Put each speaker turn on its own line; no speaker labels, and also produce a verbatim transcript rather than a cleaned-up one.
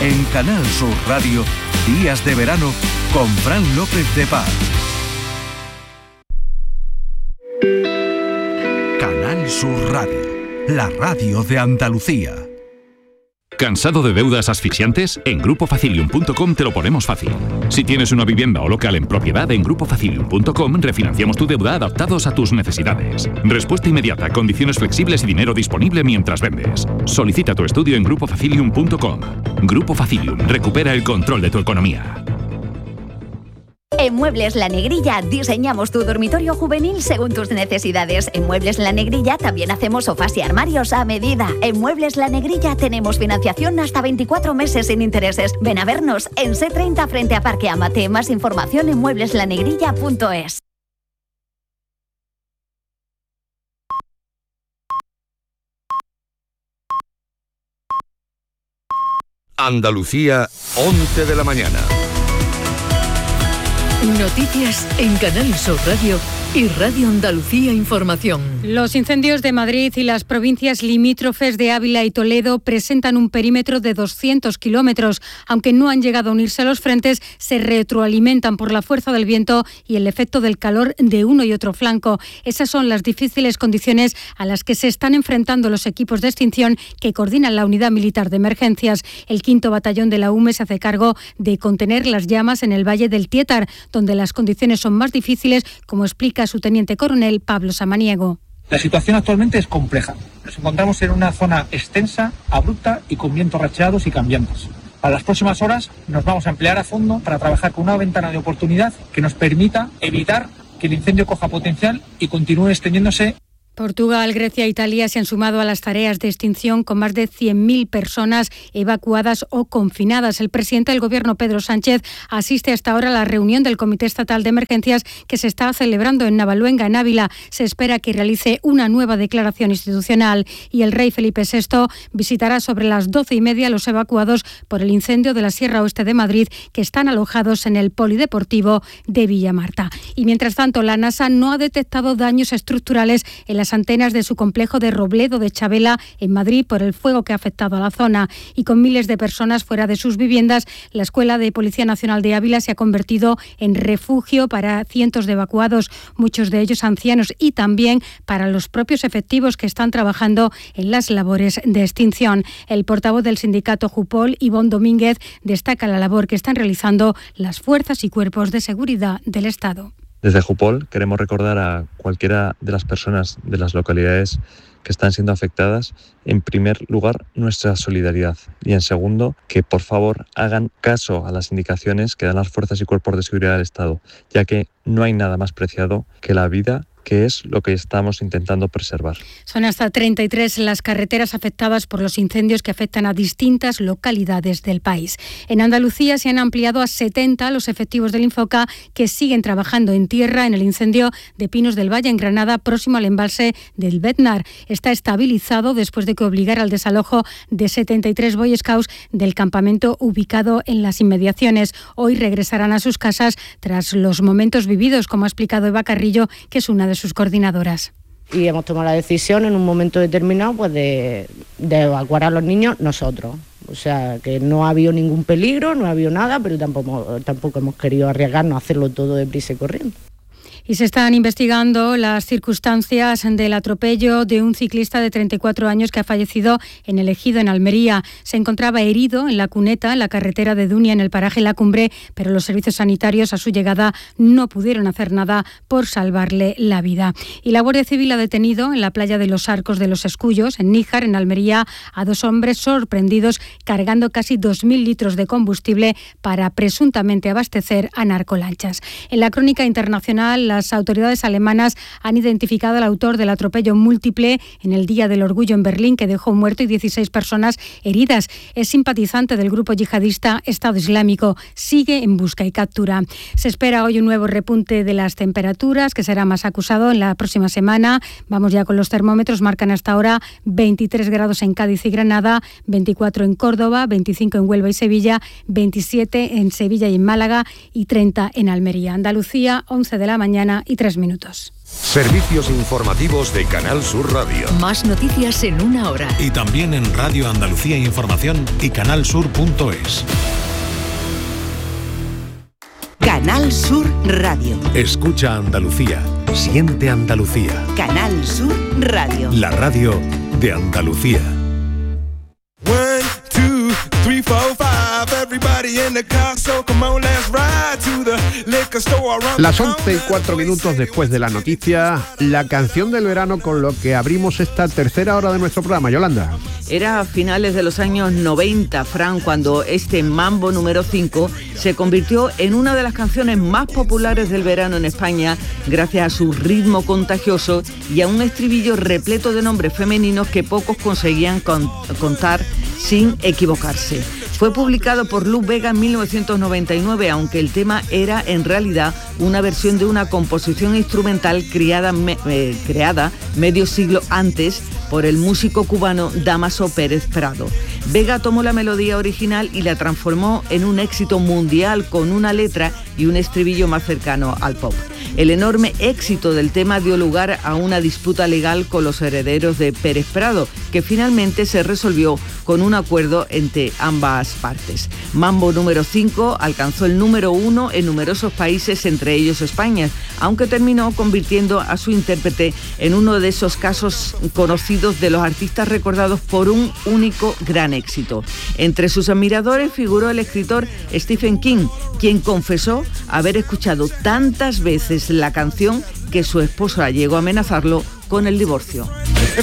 En Canal Sur Radio, Días de Verano con Fran López de Paz. Canal Sur Radio, la radio de Andalucía.
¿Cansado de deudas asfixiantes? En grupo facilium punto com te lo ponemos fácil. Si tienes una vivienda o local en propiedad, en grupo facilium punto com refinanciamos tu deuda adaptados a tus necesidades. Respuesta inmediata, condiciones flexibles y dinero disponible mientras vendes. Solicita tu estudio en grupo facilium punto com. Grupo Facilium, recupera el control de tu economía.
En Muebles La Negrilla diseñamos tu dormitorio juvenil según tus necesidades. En Muebles La Negrilla también hacemos sofás y armarios a medida. En Muebles La Negrilla tenemos financiación hasta veinticuatro meses sin intereses. Ven a vernos en C treinta frente a Parque Amate. Más información en muebles la negrilla punto es.
Andalucía, once de la mañana.
Noticias en Canal Sur Radio y Radio Andalucía Información.
Los incendios de Madrid y las provincias limítrofes de Ávila y Toledo presentan un perímetro de doscientos kilómetros. Aunque no han llegado a unirse los frentes, se retroalimentan por la fuerza del viento y el efecto del calor de uno y otro flanco. Esas son las difíciles condiciones a las que se están enfrentando los equipos de extinción que coordinan la Unidad Militar de Emergencias. El quinto Batallón de la U M E se hace cargo de contener las llamas en el Valle del Tiétar, donde las condiciones son más difíciles, como explica su teniente coronel Pablo Samaniego.
La situación actualmente es compleja. Nos encontramos en una zona extensa, abrupta y con vientos racheados y cambiantes. Para las próximas horas nos vamos a emplear a fondo para trabajar con una ventana de oportunidad que nos permita evitar que el incendio coja potencial y continúe extendiéndose.
Portugal, Grecia e Italia se han sumado a las tareas de extinción con más de cien mil personas evacuadas o confinadas. El presidente del Gobierno, Pedro Sánchez, asiste hasta ahora a la reunión del Comité Estatal de Emergencias que se está celebrando en Navaluenga, en Ávila. Se espera que realice una nueva declaración institucional y el rey Felipe sexto visitará sobre las doce y media a los evacuados por el incendio de la Sierra Oeste de Madrid, que están alojados en el Polideportivo de Villamarta. Y mientras tanto, la NASA no ha detectado daños estructurales en la las antenas de su complejo de Robledo de Chabela en Madrid por el fuego que ha afectado a la zona. Y con miles de personas fuera de sus viviendas, la Escuela de Policía Nacional de Ávila se ha convertido en refugio para cientos de evacuados, muchos de ellos ancianos, y también para los propios efectivos que están trabajando en las labores de extinción. El portavoz del sindicato Jupol, Ivón Domínguez, destaca la labor que están realizando las fuerzas y cuerpos de seguridad del Estado.
Desde Jupol queremos recordar a cualquiera de las personas de las localidades que están siendo afectadas, en primer lugar, nuestra solidaridad y, en segundo, que por favor hagan caso a las indicaciones que dan las fuerzas y cuerpos de seguridad del Estado, ya que no hay nada más preciado que la vida, que es lo que estamos intentando preservar.
Son hasta treinta y tres las carreteras afectadas por los incendios que afectan a distintas localidades del país. En Andalucía se han ampliado a setenta los efectivos del Infoca que siguen trabajando en tierra en el incendio de Pinos del Valle, en Granada, próximo al embalse del Betnar. Está estabilizado después de que obligara al desalojo de setenta y tres Boy Scouts del campamento ubicado en las inmediaciones. Hoy regresarán a sus casas tras los momentos vividos, como ha explicado Eva Carrillo, que es una de sus coordinadoras.
Y hemos tomado la decisión en un momento determinado pues de, de evacuar a los niños nosotros. O sea, que no ha habido ningún peligro, no ha habido nada, pero tampoco, tampoco hemos querido arriesgarnos a hacerlo todo deprisa y corriendo.
Y se están investigando las circunstancias del atropello de un ciclista de treinta y cuatro años que ha fallecido en el Ejido, en Almería. Se encontraba herido en la cuneta, en la carretera de Dunia, en el paraje La Cumbre, pero los servicios sanitarios a su llegada no pudieron hacer nada por salvarle la vida. Y la Guardia Civil ha detenido en la playa de los Arcos de los Escullos, en Níjar, en Almería, a dos hombres sorprendidos cargando casi dos mil litros de combustible para presuntamente abastecer a narcolanchas. En la crónica internacional, las autoridades alemanas han identificado al autor del atropello múltiple en el Día del Orgullo en Berlín, que dejó muerto y dieciséis personas heridas. Es simpatizante del grupo yihadista Estado Islámico. Sigue en busca y captura. Se espera hoy un nuevo repunte de las temperaturas, que será más acusado en la próxima semana. Vamos ya con los termómetros. Marcan hasta ahora veintitrés grados en Cádiz y Granada, veinticuatro en Córdoba, veinticinco en Huelva y Sevilla, veintisiete en Sevilla y en Málaga y treinta en Almería. Andalucía, once de la mañana y tres minutos.
Servicios informativos de Canal Sur Radio.
Más noticias en una hora.
Y también en Radio Andalucía Información y canal sur punto es.
Canal Sur Radio.
Escucha Andalucía. Siente Andalucía.
Canal Sur Radio.
La radio de Andalucía.
One, two, three, four, five. Everybody in the car, so come on, let's ride to the liquor store around.
Las once y cuatro minutos después de la noticia, la canción del verano con lo que abrimos esta tercera hora de nuestro programa. Yolanda.
Era a finales de los años noventa, Fran, cuando este Mambo número cinco se convirtió en una de las canciones más populares del verano en España, gracias a su ritmo contagioso y a un estribillo repleto de nombres femeninos que pocos conseguían con- contar sin equivocarse. Fue publicado por Luz Vega en mil novecientos noventa y nueve, aunque el tema era en realidad una versión de una composición instrumental creada, me, eh, creada medio siglo antes por el músico cubano Dámaso Pérez Prado. Vega tomó la melodía original y la transformó en un éxito mundial con una letra y un estribillo más cercano al pop. El enorme éxito del tema dio lugar a una disputa legal con los herederos de Pérez Prado, que finalmente se resolvió con un acuerdo entre ambas partes. Mambo número cinco alcanzó el número uno en numerosos países, entre ellos España, aunque terminó convirtiendo a su intérprete en uno de esos casos conocidos de los artistas recordados por un único gran éxito. Entre sus admiradores figuró el escritor Stephen King, quien confesó haber escuchado tantas veces la canción que su esposa llegó a amenazarlo con el divorcio.